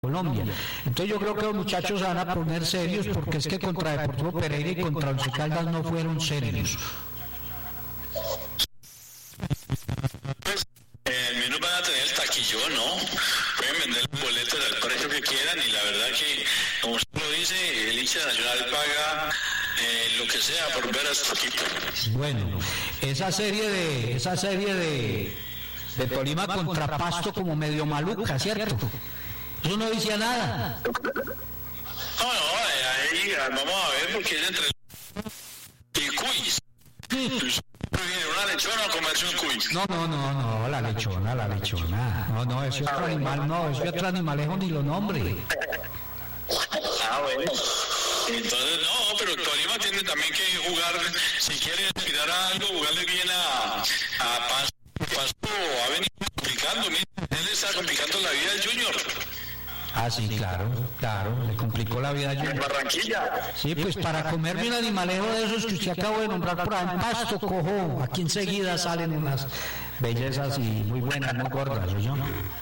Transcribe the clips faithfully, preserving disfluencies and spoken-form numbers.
Colombia. Entonces yo creo que los muchachos se van a poner serios porque es que contra Deportivo Pereira y contra Once Caldas no fueron serios. Pues el menú van a tener el taquillón, ¿no? Pueden vender los boletos al precio que quieran y la verdad que, como usted lo dice, el hincha nacional paga eh, lo que sea por ver a su equipo. Bueno, esa serie de esa serie de, de Tolima contra Pasto como medio maluca, ¿cierto? Eso no decía nada. No, no, ahí vamos a ver porque es entre y cuis. ¿Una lechona o comerse un cuis? No, no, no, no, la lechona, la lechona. No, no, ese otro animal, no, ese otro animalejo ni lo nombre. Ah, bueno. Entonces, no, pero Tolima tiene también que jugar, si quiere aspirar a algo, jugarle bien a, a Pasto. Pasto ha venido complicando, él está complicando la vida del Junior. Ah, sí, claro, claro, le complicó la vida a Junior. En Barranquilla. Sí, pues para comerme un animalejo de esos que usted acabó de nombrar por ahí en Pasto, cojo, aquí enseguida salen unas bellezas y muy buenas, muy gordas, ¿oyó?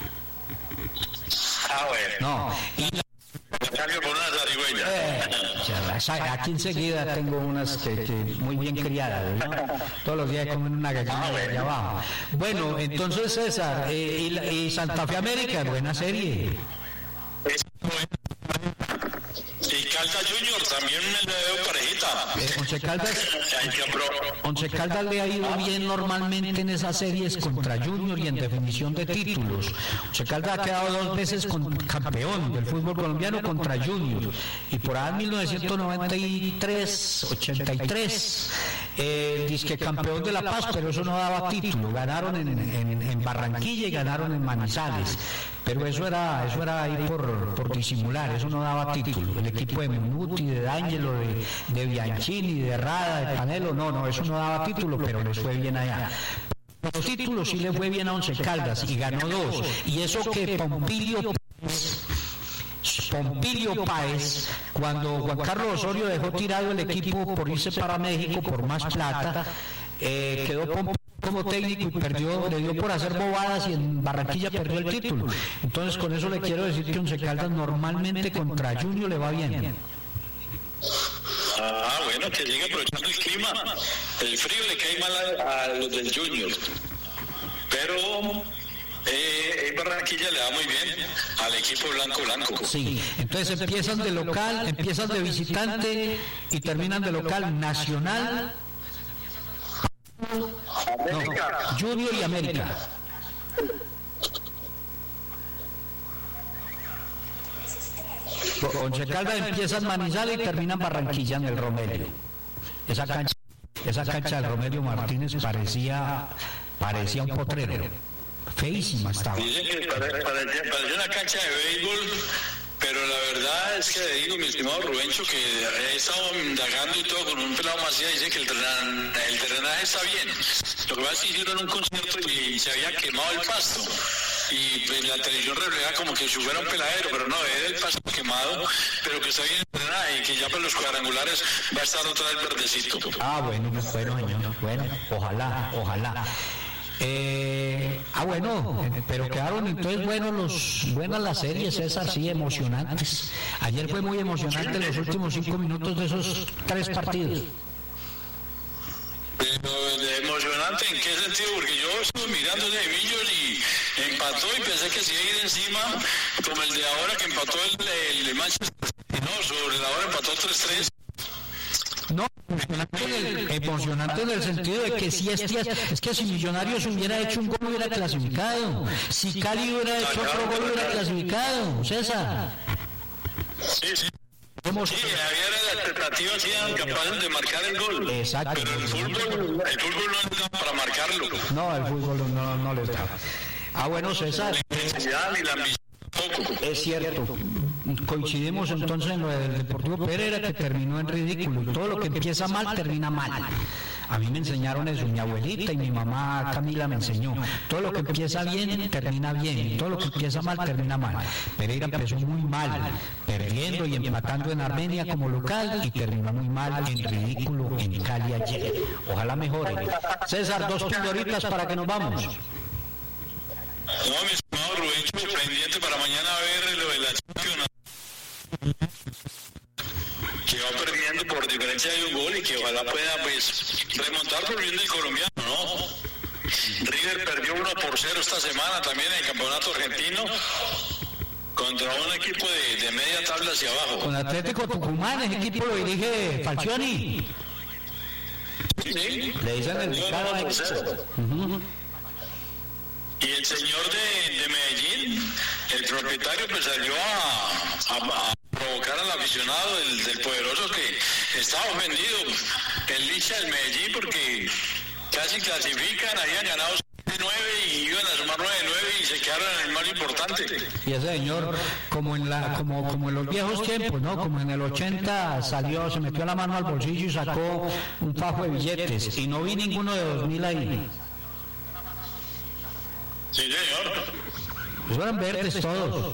Ah, bueno. No, y la... Cambio por una zarigüeya. Eh, aquí enseguida tengo unas que, que muy bien criadas, ¿no? Todos los días comen una gallina de allá abajo. Bueno, entonces César, eh, y, y Santa Fe América, buena serie. Es bueno. Y Caldas Junior también me le veo parejita. Eh, Once Caldas, Hay que apro- Once Caldas le ha ido bien normalmente en esas series contra Junior y en definición de títulos. Once Caldas ha quedado dos veces con, campeón del fútbol colombiano contra Junior. Y por ahí en mil novecientos noventa y tres, ochenta y tres, eh, disque campeón de La Paz, pero eso no daba título. Ganaron en, en, en Barranquilla y ganaron en Manizales. Pero eso era, eso era ahí por, por disimular, eso no daba título. El equipo de Minuti, de D'Angelo, de, de Bianchini, de Rada, de Canelo, no, no, eso no daba título, pero les fue bien allá. Los títulos sí le fue bien a Once Caldas y ganó dos. Y eso que Pompilio Páez, Pompilio Páez, cuando Juan Carlos Osorio dejó tirado el equipo por irse para México por más plata, eh, quedó Pompilio como técnico y perdió, le dio por hacer bobadas y en Barranquilla perdió el título. Entonces con eso le quiero decir que Once Caldas normalmente contra Junior le va bien. Ah, bueno, que llegue aprovechando el clima. El frío le cae mal a, a los del Junior. Pero eh, en Barranquilla le va muy bien al equipo blanco blanco. Sí, entonces empiezan de local, empiezan de visitante y terminan de local. Nacional, no, Junior y América. Once Caldas empieza en Manizales y termina en Barranquilla en el Romelio. Esa cancha, esa cancha del Romelio Martínez parecía, parecía un potrero. Feísima estaba. Dicen que pare- parecía, parecía una cancha de béisbol, pero la verdad es que le digo, mi estimado Rubencho, que he estado indagando y todo con un pelado Macía, dice que el, drenan, el drenaje está bien. Lo que pasa es que hicieron un concierto y, y se había quemado el pasto. Y pues, la televisión refleja como que si fuera un peladero, pero no, es el pasto quemado, pero que está bien el drenaje y que ya por los cuadrangulares va a estar otra vez verdecito. Ah, bueno, bueno, señor, bueno, ojalá, ojalá. Eh, ah, bueno, eh, pero quedaron entonces buenos los, buenas las series, César, sí, emocionantes. Ayer fue muy emocionante los últimos cinco minutos de esos tres partidos. Pero, ¿emocionante en qué sentido? Porque yo estuve mirando de Millos y empató y pensé que se iba a ir encima, como el de ahora que empató el, el, el Manchester. No, sobre la hora empató tres tres. No, emocionante en, el, emocionante en el sentido de que si es, es que si Millonarios hubiera hecho un gol hubiera clasificado, si Cali hubiera hecho otro gol hubiera clasificado, César. Sí, sí. Hemos... Sí, había la expectativa, sí, eran capaces de marcar el gol. Exacto. Pero el fútbol, el fútbol no es para marcarlo. No, el fútbol no, no les da. Ah, bueno, César. La intensidad y la ambición poco. Es cierto. Coincidimos entonces en lo del Deportivo Pereira, que terminó en ridículo. Y todo lo que empieza mal termina mal. A mí me enseñaron eso, mi abuelita y mi mamá Camila me enseñó. Todo lo que empieza bien termina bien, y todo lo que empieza mal termina mal. Pereira empezó muy mal, perdiendo y empatando en Armenia como local, y terminó muy mal en ridículo en Cali ayer. Ojalá mejore. César, dos pildoritas para que nos vamos. No, mi estimado Rubén, Rubencho, pendiente para mañana ver lo de la Champions, que va perdiendo por diferencia de un gol y que ojalá pueda pues remontar por bien del colombiano, ¿no? River perdió uno por cero esta semana también en el campeonato argentino contra un equipo de, de media tabla hacia abajo. Con Atlético Tucumán, ese equipo lo dirige Falcioni. Sí, le dicen el picado ahí. Uh-huh. Y el señor de, de Medellín, el propietario, pues salió a, a, a provocar al aficionado del, del poderoso que estaba ofendido, el hincha del Medellín, porque casi clasifican, habían ganado nueve y iban a sumar nueve nueve y se quedaron en el más importante. Y ese señor, como en la como como en los viejos tiempos, ¿no? Como en el ochenta salió, se metió la mano al bolsillo y sacó un fajo de billetes y no vi ninguno de dos mil ahí. Sí, señor. Pues eran verdes todos.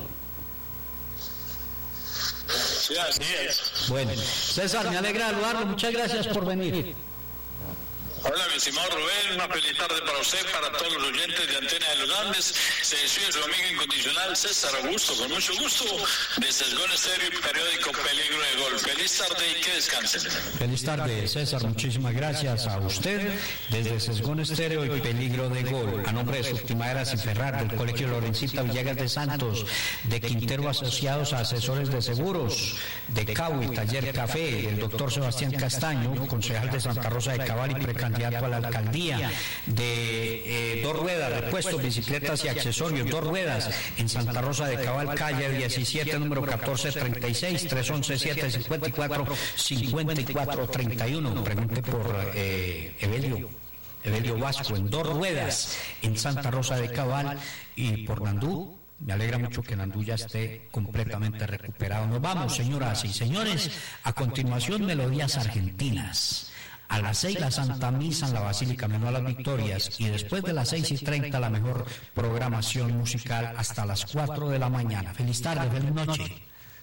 Sí, así es. Bueno, César, me alegra saludarlo, muchas gracias por venir. Hola, mi estimado Rubén, una feliz tarde para usted, para todos los oyentes de Antena de los Andes. Se despide su amigo incondicional César Augusto, con mucho gusto, de Sesgón Estéreo y periódico Peligro de Gol. Feliz tarde y que descansen. Feliz tarde, César, muchísimas gracias a usted, desde Sesgón Estéreo y Peligro de Gol. A nombre de Subtimaderas y Ferrar, del Colegio Lorencita Villegas de Santos, de Quintero Asociados a Asesores de Seguros, de Caui, Taller Café, el doctor Sebastián Castaño, concejal de Santa Rosa de Cabal y precandidato a la alcaldía, de eh, Dos Ruedas, repuestos, bicicletas y accesorios, Dos Ruedas, en Santa Rosa de Cabal, calle diecisiete, número catorce treinta y seis, tres once, siete cincuenta y cuatro, cincuenta y cuatro treinta y uno. Pregunte por eh, Evelio, Evelio Vasco, en Dos Ruedas, en Santa Rosa de Cabal, y por Nandú. Me alegra mucho que Nandú ya esté completamente recuperado. Nos vamos, señoras y señores. A continuación, melodías argentinas. A las seis la Santa Misa en la Basílica Menor Las Victorias, y después de las seis y treinta la mejor programación musical hasta las cuatro de la mañana. Feliz tarde, feliz noche.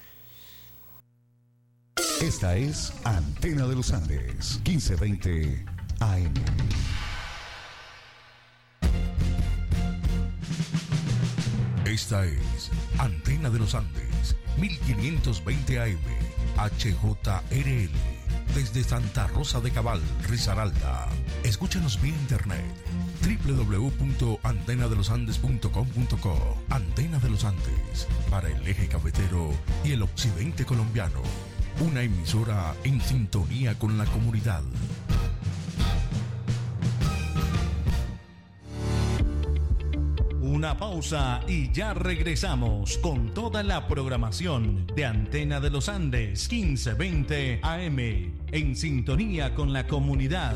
Esta es Antena de los Andes, quince veinte A M. Esta es Antena de los Andes, mil quinientos veinte A M, H J R L. Desde Santa Rosa de Cabal, Risaralda. Escúchanos vía internet doble u doble u doble u punto antena de los andes punto com punto co. Antena de los Andes, para el eje cafetero y el occidente colombiano. Una emisora en sintonía con la comunidad. Una pausa y ya regresamos con toda la programación de Antena de los Andes quince veinte A M, en sintonía con la comunidad.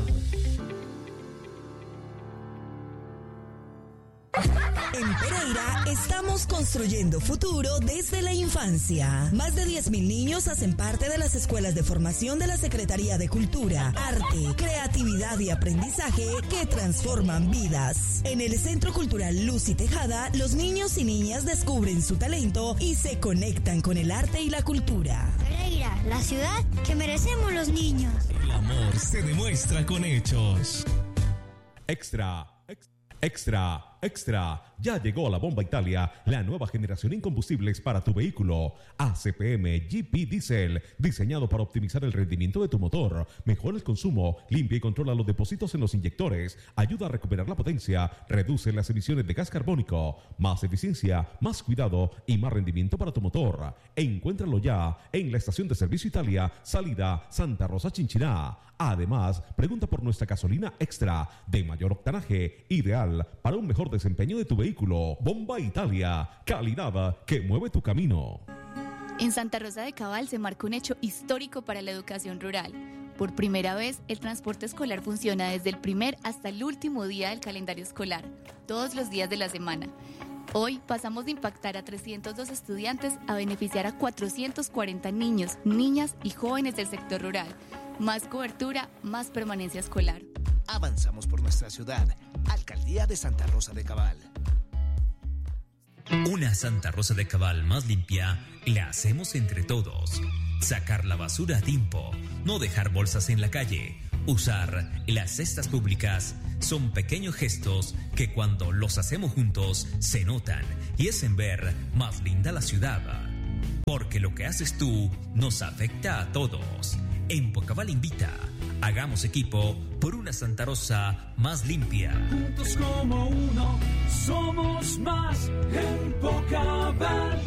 En Pereira estamos construyendo futuro desde la infancia. Más de diez mil niños hacen parte de las escuelas de formación de la Secretaría de Cultura, Arte, Creatividad y Aprendizaje que transforman vidas. En el Centro Cultural Luz y Tejada, los niños y niñas descubren su talento y se conectan con el arte y la cultura. Pereira, la ciudad que merecemos los niños. El amor se demuestra con hechos. Extra, ex, extra. Extra, ya llegó la Bomba Italia, la nueva generación en combustibles para tu vehículo. A C P M G P Diesel, diseñado para optimizar el rendimiento de tu motor, mejora el consumo, limpia y controla los depósitos en los inyectores, ayuda a recuperar la potencia, reduce las emisiones de gas carbónico, más eficiencia, más cuidado y más rendimiento para tu motor. Encuéntralo ya en la estación de servicio Italia, salida Santa Rosa Chinchiná. Además, pregunta por nuestra gasolina extra de mayor octanaje, ideal para un mejor desempeño de tu vehículo. Bomba Italia, calidad que mueve tu camino. En Santa Rosa de Cabal se marcó un hecho histórico para la educación rural. Por primera vez, el transporte escolar funciona desde el primer hasta el último día del calendario escolar, todos los días de la semana. Hoy pasamos de impactar a trescientos dos estudiantes a beneficiar a cuatrocientos cuarenta niños, niñas y jóvenes del sector rural. Más cobertura, más permanencia escolar. Avanzamos por nuestra ciudad. Alcaldía de Santa Rosa de Cabal. Una Santa Rosa de Cabal más limpia la hacemos entre todos. Sacar la basura a tiempo, no dejar bolsas en la calle, Usar las cestas públicas son pequeños gestos que cuando los hacemos juntos se notan y hacen ver más linda la ciudad. Porque lo que haces tú nos afecta a todos. En Pocabal invita, hagamos equipo por una Santa Rosa más limpia. Juntos como uno, somos más en Pocabal.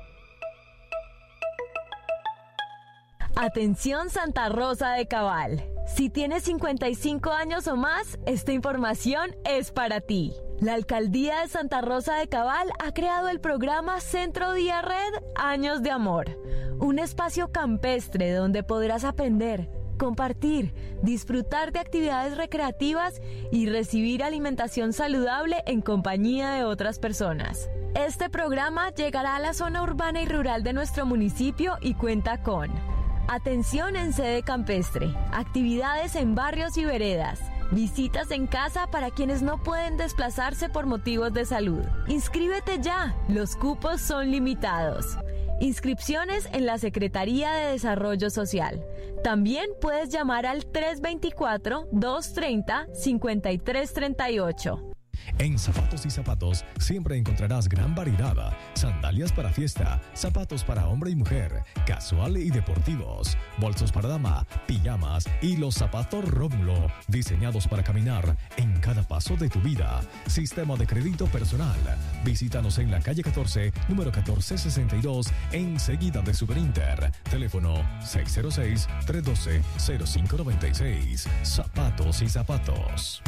Atención Santa Rosa de Cabal. Si tienes cincuenta y cinco años o más, esta información es para ti. La Alcaldía de Santa Rosa de Cabal ha creado el programa Centro Día Red Años de Amor, un espacio campestre donde podrás aprender, compartir, disfrutar de actividades recreativas y recibir alimentación saludable en compañía de otras personas. Este programa llegará a la zona urbana y rural de nuestro municipio y cuenta con atención en sede campestre, actividades en barrios y veredas, visitas en casa para quienes no pueden desplazarse por motivos de salud. Inscríbete ya, los cupos son limitados. Inscripciones en la Secretaría de Desarrollo Social. También puedes llamar al tres veinticuatro, doscientos treinta, cincuenta y tres treinta y ocho. En Zapatos y Zapatos siempre encontrarás gran variedad. Sandalias para fiesta, zapatos para hombre y mujer, casual y deportivos, bolsos para dama, pijamas y los zapatos Rómulo, diseñados para caminar en cada paso de tu vida. Sistema de crédito personal. Visítanos en la calle catorce, número catorce sesenta y dos, enseguida de Superinter. Teléfono seis cero seis, tres uno dos, cero cinco nueve seis. Zapatos y Zapatos.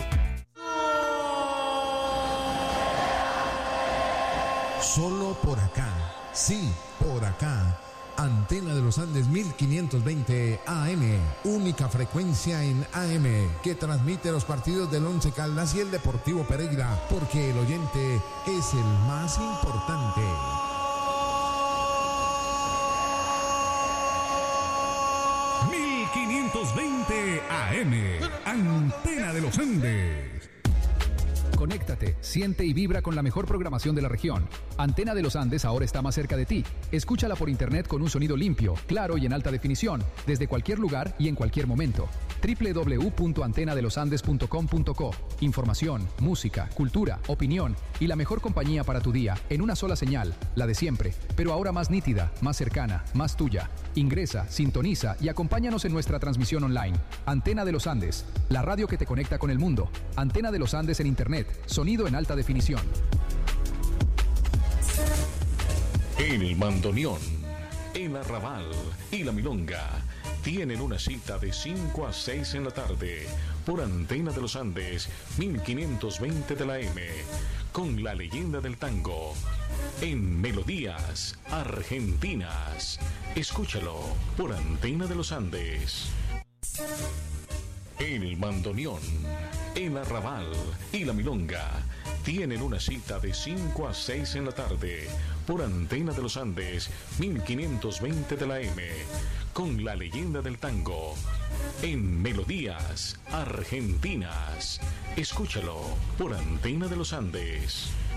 Solo por acá, sí, por acá. Antena de los Andes mil quinientos veinte A M, única frecuencia en A M que transmite los partidos del Once Caldas y el Deportivo Pereira, porque el oyente es el más importante. mil quinientos veinte A M, Antena de los Andes. Conéctate, siente y vibra con la mejor programación de la región. Antena de los Andes ahora está más cerca de ti. Escúchala por internet con un sonido limpio, claro y en alta definición, desde cualquier lugar y en cualquier momento. doble u doble u doble u punto antena de los andes punto com punto co. Información, música, cultura, opinión y la mejor compañía para tu día en una sola señal, la de siempre, pero ahora más nítida, más cercana, más tuya. Ingresa, sintoniza y acompáñanos en nuestra transmisión online. Antena de los Andes, la radio que te conecta con el mundo. Antena de los Andes en internet, sonido en alta definición. El bandoneón, el arrabal y la milonga tienen una cita de cinco a seis en la tarde por Antena de los Andes mil quinientos veinte de la M con la leyenda del tango en Melodías Argentinas. Escúchalo por Antena de los Andes. El bandoneón, el arrabal y la milonga tienen una cita de cinco a seis en la tarde por Antena de los Andes mil quinientos veinte de la M con la leyenda del tango en Melodías Argentinas. Escúchalo por Antena de los Andes.